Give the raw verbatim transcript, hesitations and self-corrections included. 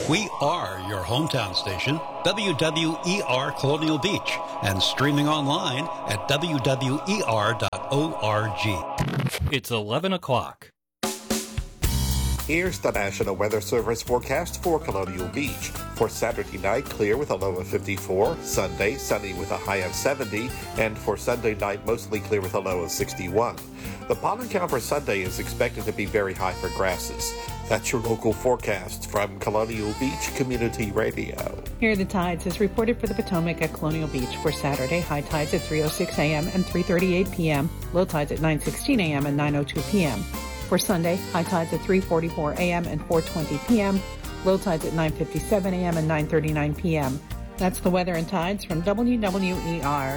We are your hometown station, W W E R Colonial Beach, and streaming online at W W E R dot org. It's eleven o'clock. Here's the National Weather Service forecast for Colonial Beach. For Saturday night, clear with a low of fifty-four. Sunday, sunny with a high of seventy. And for Sunday night, mostly clear with a low of sixty-one. The pollen count for Sunday is expected to be very high for grasses. That's your local forecast from Colonial Beach Community Radio. Here are the tides as reported for the Potomac at Colonial Beach. For Saturday, high tides at three oh six a.m. and three thirty-eight p.m., low tides at nine sixteen a.m. and nine oh two p.m. For Sunday, high tides at three forty-four a.m. and four twenty p.m., low tides at nine fifty-seven a.m. and nine thirty-nine p.m. That's the weather and tides from W W E R.